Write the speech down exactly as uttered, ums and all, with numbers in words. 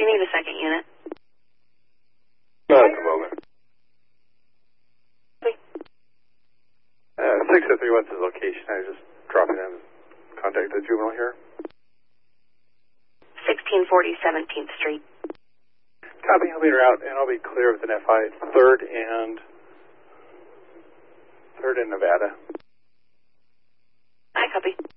you need a second unit. Not at the moment. Okay. Uh, six oh three, what's his location? I was just dropping in contact the juvenile here. sixteen forty seventeenth Street. Copy, I'll meet her out, and I'll be clear with an F I third and third in Nevada. I copy.